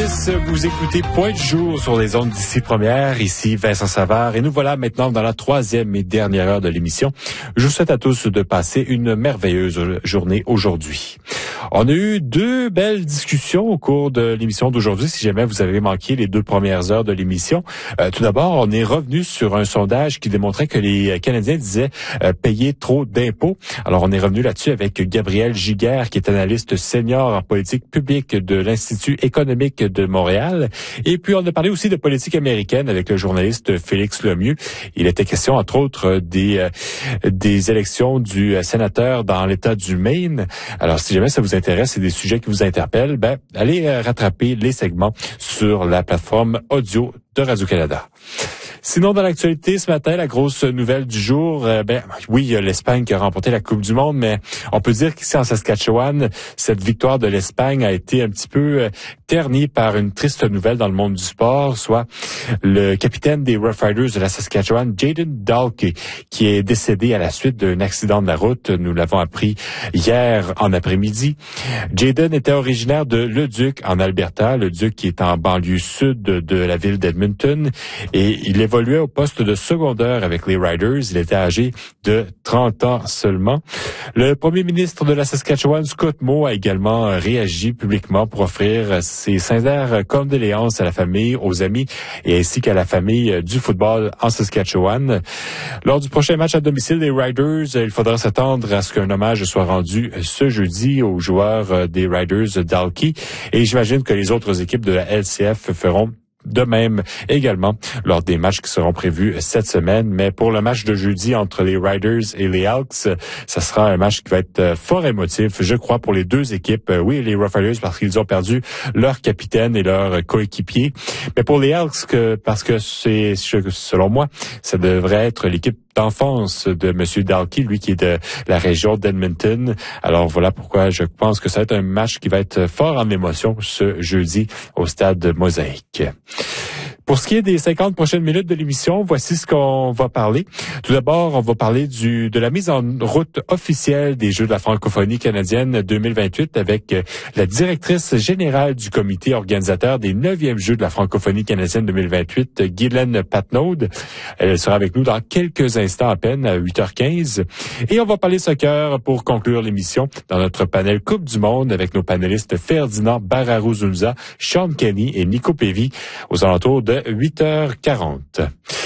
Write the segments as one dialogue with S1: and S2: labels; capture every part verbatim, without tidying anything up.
S1: dix, vous écoutez Point de jour sur les ondes d'ici première. Ici Vincent Savard et nous voilà maintenant dans la troisième et dernière heure de l'émission. Je vous souhaite à tous de passer une merveilleuse journée aujourd'hui. On a eu deux belles discussions au cours de l'émission d'aujourd'hui, si jamais vous avez manqué les deux premières heures de l'émission. Euh, tout d'abord, on est revenu sur un sondage qui démontrait que les Canadiens disaient euh, payer trop d'impôts. Alors, on est revenu là-dessus avec Gabriel Giguère, qui est analyste senior en politique publique de l'Institut économique de Montréal. Et puis, on a parlé aussi de politique américaine avec le journaliste Félix Lemieux. Il était question, entre autres, des euh, des élections du sénateur dans l'État du Maine. Alors, si jamais ça vous intéresse, c'est des sujets qui vous interpellent, ben, allez euh, rattraper les segments sur la plateforme audio de Radio-Canada. Sinon, dans l'actualité, ce matin, la grosse nouvelle du jour, euh, ben oui, il y a l'Espagne qui a remporté la Coupe du Monde, mais on peut dire qu'ici en Saskatchewan, cette victoire de l'Espagne a été un petit peu euh, ternie par une triste nouvelle dans le monde du sport, soit le capitaine des Rough Riders de la Saskatchewan, Jayden Dalkey, qui est décédé à la suite d'un accident de la route. Nous l'avons appris hier en après-midi. Jayden était originaire de Leduc, en Alberta, Leduc qui est en banlieue sud de la ville d'Edmonton, et il évoluait au poste de secondaire avec les Riders. Il était âgé de trente ans seulement. Le premier ministre de la Saskatchewan, Scott Moe, a également réagi publiquement pour offrir ses sincères condoléances à la famille, aux amis et ainsi qu'à la famille du football en Saskatchewan. Lors du prochain match à domicile des Riders, il faudra s'attendre à ce qu'un hommage soit rendu ce jeudi aux joueurs des Riders Dalkey, et j'imagine que les autres équipes de la L C F feront de même également lors des matchs qui seront prévus cette semaine. Mais pour le match de jeudi entre les Riders et les Elks, ça sera un match qui va être fort émotif, je crois, pour les deux équipes. Oui, les Rough Riders parce qu'ils ont perdu leur capitaine et leur coéquipier. Mais pour les Elks, que, parce que c'est, selon moi, ça devrait être l'équipe d'enfance de M. Dalkey, lui qui est de la région d'Edmonton. Alors voilà pourquoi je pense que ça va être un match qui va être fort en émotion ce jeudi au stade Mosaïque. Pour ce qui est des cinquante prochaines minutes de l'émission, voici ce qu'on va parler. Tout d'abord, on va parler du de la mise en route officielle des Jeux de la francophonie canadienne deux mille vingt-huit avec la directrice générale du comité organisateur des neuvièmes Jeux de la francophonie canadienne deux mille vingt-huit, Guylaine Patnaud. Elle sera avec nous dans quelques instants à peine, à huit heures quinze. Et on va parler soccer pour conclure l'émission dans notre panel Coupe du Monde avec nos panélistes Ferdinand Bararou-Zunza, Sean Kenny et Nico Pévy aux alentours de huit heures quarante.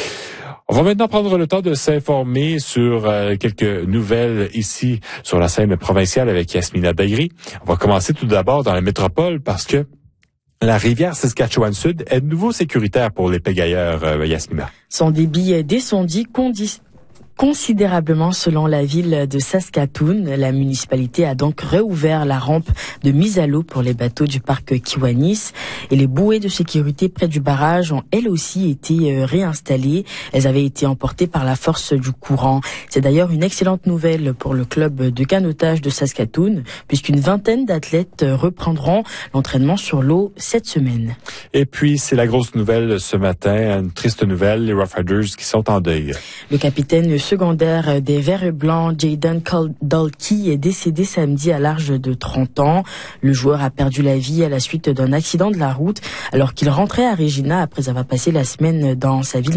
S1: On va maintenant prendre le temps de s'informer sur euh, quelques nouvelles ici sur la scène provinciale avec Yasmina Daïri. On va commencer tout d'abord dans la métropole parce que la rivière Saskatchewan-Sud est de nouveau sécuritaire pour les pagailleurs, euh, Yasmina.
S2: Son débit descendit condi- considérablement selon la ville de Saskatoon. La municipalité a donc réouvert la rampe de mise à l'eau pour les bateaux du parc Kiwanis et les bouées de sécurité près du barrage ont elles aussi été réinstallées. Elles avaient été emportées par la force du courant. C'est d'ailleurs une excellente nouvelle pour le club de canotage de Saskatoon puisqu'une vingtaine d'athlètes reprendront l'entraînement sur l'eau cette semaine.
S1: Et puis c'est la grosse nouvelle ce matin, une triste nouvelle, les Rough Riders qui sont en deuil.
S2: Le capitaine secondaire des Verts et Blancs, Jayden Dalkey, est décédé samedi à l'âge de trente ans. Le joueur a perdu la vie à la suite d'un accident de la route alors qu'il rentrait à Regina après avoir passé la semaine dans sa ville